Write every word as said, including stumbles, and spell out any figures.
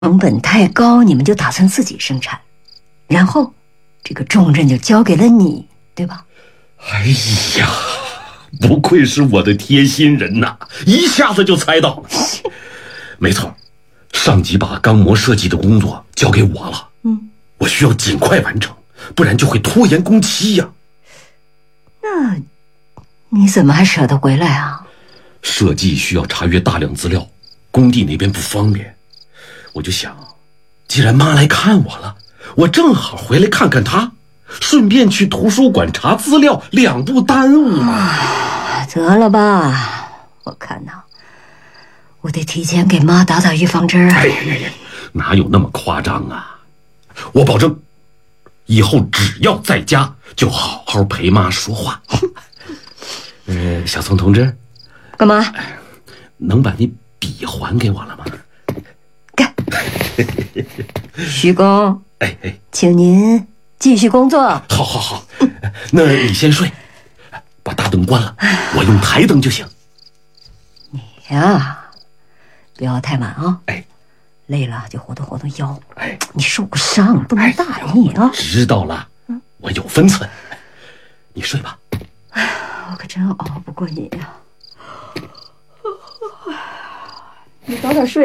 成本太高，你们就打算自己生产，然后这个重任就交给了你，对吧？ 哎呀，不愧是我的贴心人呐，一下子就猜到了。没错，上级把钢模设计的工作交给我了。嗯，我需要尽快完成，不然就会拖延工期呀。 那你怎么还舍得回来啊？ 设计需要查阅大量资料，工地那边不方便。我就想，既然妈来看我了，我正好回来看看她，顺便去图书馆查资料，两不耽误嘛。 啊，得了吧，我看呐，我得提前给妈打打预防针啊。 哎呀呀呀，哪有那么夸张啊？我保证，以后只要在家，就好好陪妈说话。呃，小宋同志， 干嘛？ 能把你笔还给我了吗？ 干。徐工， 哎哎， 请您继续工作。 好好好，那你先睡，把大灯关了，我用台灯就行。 你呀，不要太晚啊。 哎， 累了就活动活动腰。 哎， 你受过伤，不能大意啊。 知道了，我有分寸。你睡吧。 哎，我可真熬不过你呀。你早点睡。